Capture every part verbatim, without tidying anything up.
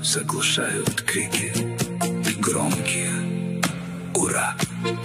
заглушают крики и громкие «Ура!».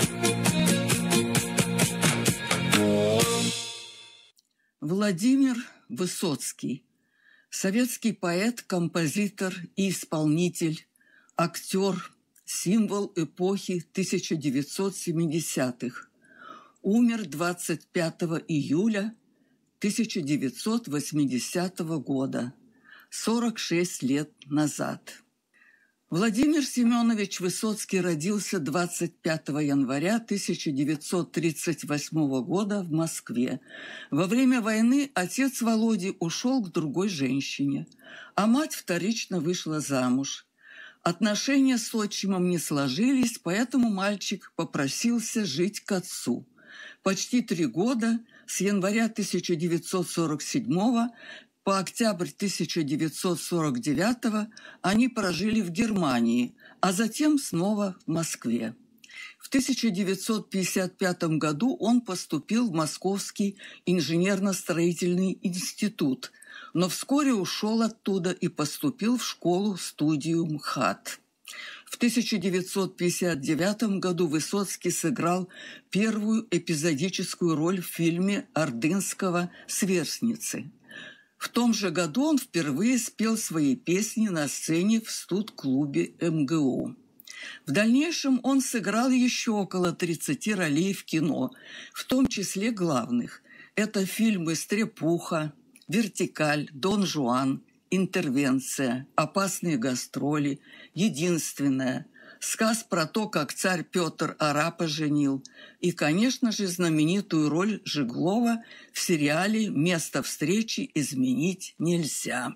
Владимир Высоцкий. Советский поэт, композитор и исполнитель, актер, символ эпохи тысяча девятьсот семидесятых. Умер двадцать пятого июля тысяча девятьсот восьмидесятого года, сорок шесть лет назад. Владимир Семенович Высоцкий родился двадцать пятого января тысяча девятьсот тридцать восьмого года в Москве. Во время войны отец Володи ушел к другой женщине, а мать вторично вышла замуж. Отношения с отчимом не сложились, поэтому мальчик попросился жить к отцу. Почти три года, с января тысяча девятьсот сорок седьмого по октябрь тысяча девятьсот сорок девятого они прожили в Германии, а затем снова в Москве. В тысяча девятьсот пятьдесят пятом году он поступил в Московский инженерно-строительный институт, но вскоре ушел оттуда и поступил в школу-студию МХАТ. В тысяча девятьсот пятьдесят девятом году Высоцкий сыграл первую эпизодическую роль в фильме Ордынского «Сверстницы». В том же году он впервые спел свои песни на сцене в студ-клубе эм гэ у. В дальнейшем он сыграл еще около тридцати ролей в кино, в том числе главных. Это фильмы «Стрепуха», «Вертикаль», «Дон Жуан», «Интервенция», «Опасные гастроли», «Единственная», сказ про то, как царь Петр арапа женил, и, конечно же, знаменитую роль Жеглова в сериале «Место встречи изменить нельзя».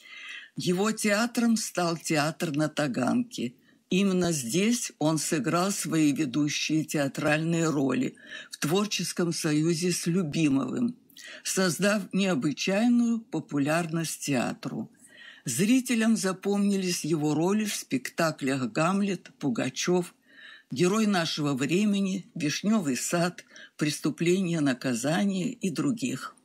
Его театром стал театр на Таганке. Именно здесь он сыграл свои ведущие театральные роли в творческом союзе с Любимовым, создав необычайную популярность театру. Зрителям запомнились его роли в спектаклях «Гамлет», «Пугачев», «Герой нашего времени», «Вишневый сад», «Преступление, наказание» и других.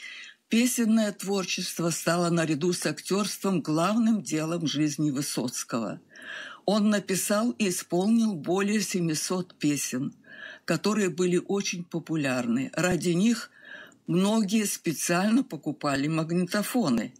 Песенное творчество стало наряду с актерством главным делом жизни Высоцкого. Он написал и исполнил более семисот песен, которые были очень популярны. Ради них многие специально покупали магнитофоны.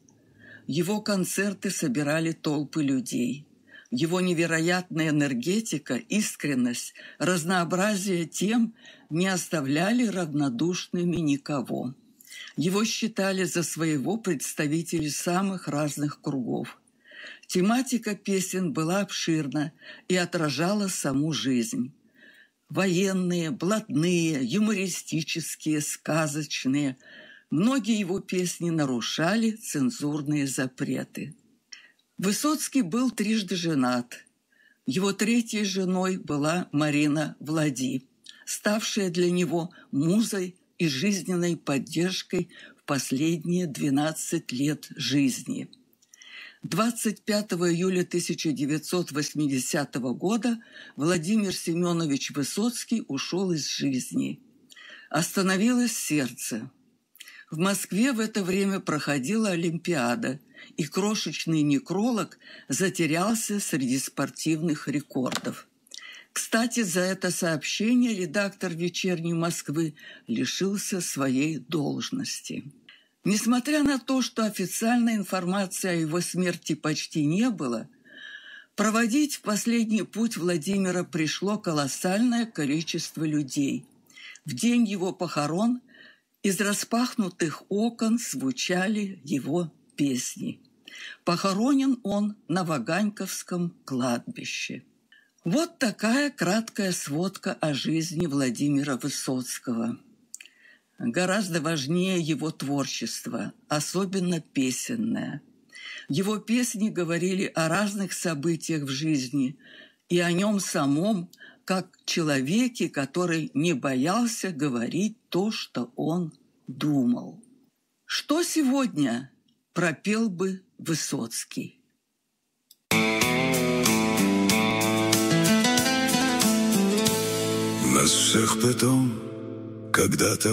Его концерты собирали толпы людей. Его невероятная энергетика, искренность, разнообразие тем не оставляли равнодушными никого. Его считали за своего представителей самых разных кругов. Тематика песен была обширна и отражала саму жизнь. Военные, блатные, юмористические, сказочные – многие его песни нарушали цензурные запреты. Высоцкий был трижды женат. Его третьей женой была Марина Влади, ставшая для него музой и жизненной поддержкой в последние двенадцать лет жизни. двадцать пятого июля тысяча девятьсот восьмидесятого года Владимир Семенович Высоцкий ушел из жизни. Остановилось сердце. В Москве в это время проходила Олимпиада, и крошечный некролог затерялся среди спортивных рекордов. Кстати, за это сообщение редактор «Вечерней Москвы» лишился своей должности. Несмотря на то, что официальной информации о его смерти почти не было, проводить в последний путь Владимира пришло колоссальное количество людей. В день его похорон из распахнутых окон звучали его песни. Похоронен он на Ваганьковском кладбище. Вот такая краткая сводка о жизни Владимира Высоцкого. Гораздо важнее его творчество, особенно песенное. Его песни говорили о разных событиях в жизни и о нем самом, как человеке, который не боялся говорить то, что он думал. Что сегодня пропел бы Высоцкий? Нас всех потом когда-то